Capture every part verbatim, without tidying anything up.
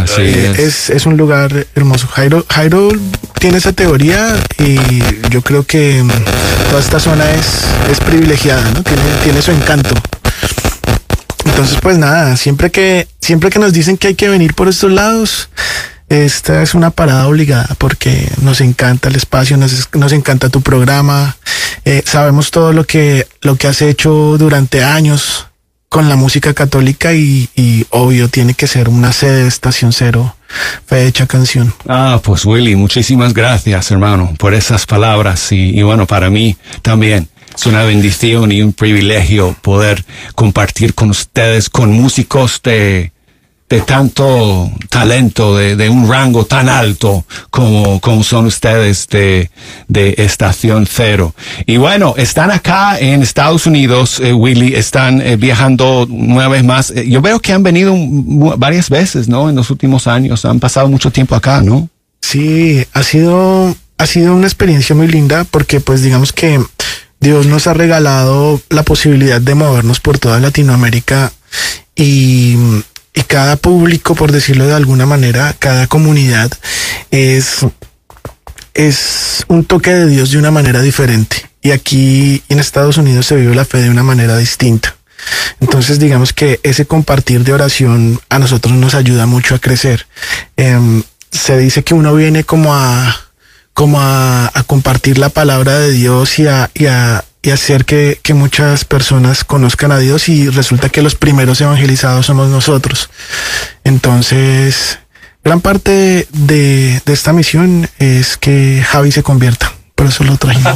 Así eh, es. es. Es un lugar hermoso. Jairo, Jairo tiene esa teoría y yo creo que toda esta zona es, es privilegiada, ¿no? Tiene, tiene su encanto. Entonces, pues nada, siempre que, siempre que nos dicen que hay que venir por estos lados, esta es una parada obligada porque nos encanta el espacio, nos, nos encanta tu programa, eh, sabemos todo lo que, lo que has hecho durante años con la música católica y, y obvio tiene que ser una sede de Estación Cero, Fe Hecha Canción. Ah, pues Willy, muchísimas gracias, hermano, por esas palabras y, y bueno, para mí también. Es una bendición y un privilegio poder compartir con ustedes, con músicos de, de tanto talento, de, de un rango tan alto como, como son ustedes de, de Estación Cero. Y bueno, están acá en Estados Unidos, eh, Willy, están eh, viajando una vez más. Eh, yo veo que han venido varias veces, ¿no? En los últimos años, han pasado mucho tiempo acá, ¿no? Sí, ha sido, ha sido una experiencia muy linda porque pues digamos que Dios nos ha regalado la posibilidad de movernos por toda Latinoamérica y, y cada público, por decirlo de alguna manera, cada comunidad es, es un toque de Dios de una manera diferente. Y aquí en Estados Unidos se vive la fe de una manera distinta. Entonces digamos que ese compartir de oración a nosotros nos ayuda mucho a crecer. Eh, se dice que uno viene como a... como a, a compartir la palabra de Dios y a, y a, y hacer que, que muchas personas conozcan a Dios y resulta que los primeros evangelizados somos nosotros. Entonces, gran parte de, de esta misión es que Javi se convierta. Por eso lo trajimos.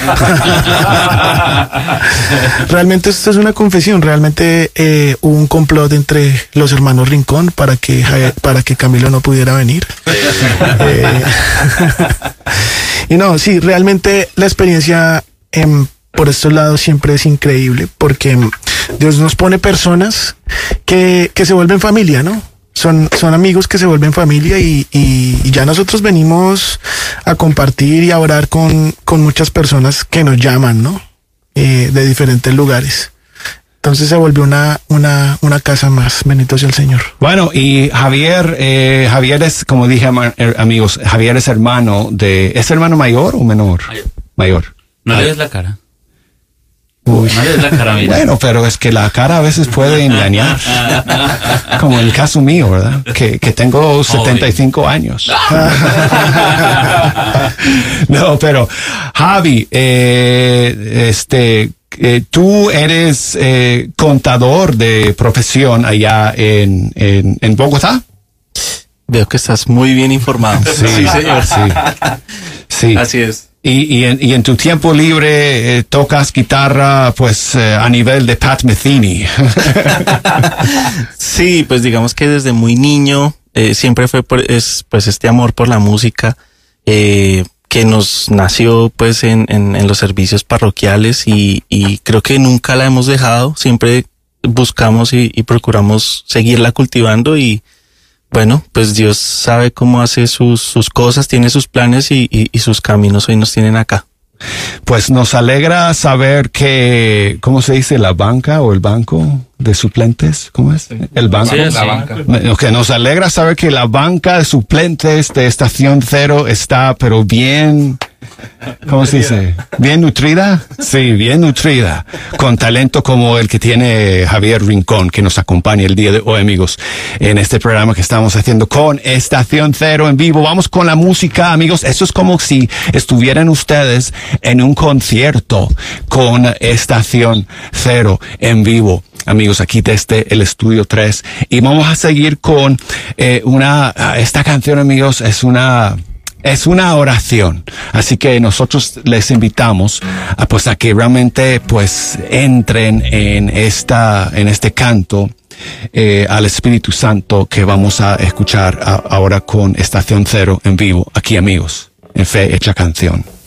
Realmente esto es una confesión. Realmente eh, hubo un complot entre los hermanos Rincón para que para que Camilo no pudiera venir. eh, y no, sí, realmente la experiencia eh, por estos lados siempre es increíble porque Dios nos pone personas que, que se vuelven familia, ¿no? Son, son amigos que se vuelven familia y, y, y ya nosotros venimos a compartir y a orar con, con muchas personas que nos llaman, ¿no? Eh, de diferentes lugares. Entonces se volvió una, una, una casa más. Bendito sea el Señor. Bueno, y Javier, eh, Javier es, como dije, amigos, Javier es hermano de, ¿es hermano mayor o menor? Mayor. Mayor. No le des la cara. Uy. No le des la cara, mira. Bueno, pero es que la cara a veces puede engañar. Como en el caso mío, ¿verdad? Que, que tengo setenta y cinco años. No, pero Javi, eh, este, eh, tú eres eh, contador de profesión allá en, en, en Bogotá. Veo que estás muy bien informado. Sí, sí, señor. Sí. Sí. Así es. Y, y, en, y en tu tiempo libre eh, tocas guitarra, pues, eh, a nivel de Pat Metheny. Sí, pues digamos que desde muy niño eh, siempre fue por, es, pues este amor por la música eh, que nos nació pues en, en, en los servicios parroquiales y, y creo que nunca la hemos dejado. Siempre buscamos y, y procuramos seguirla cultivando y bueno, pues Dios sabe cómo hace sus, sus cosas, tiene sus planes y, y, y sus caminos hoy nos tienen acá. Pues nos alegra saber que, ¿cómo se dice? La banca o el banco de suplentes, ¿cómo es? El banco. Sí, la sí. banca. Okay, nos alegra saber que la banca de suplentes de Estación Cero está, pero bien, ¿cómo se dice? ¿Bien nutrida? Sí, bien nutrida. Con talento como el que tiene Javier Rincón, que nos acompaña el día de hoy, amigos, en este programa que estamos haciendo con Estación Cero en vivo. Vamos con la música, amigos. Eso es como si estuvieran ustedes en un concierto con Estación Cero en vivo. Amigos, aquí desde el Estudio tres. Y vamos a seguir con eh, una, esta canción, amigos, es una... Es una oración, así que nosotros les invitamos a, pues, a que realmente pues entren en esta, en este canto eh, al Espíritu Santo que vamos a escuchar a, ahora con Estación Cero en vivo, aquí, amigos, en Fe Hecha Canción.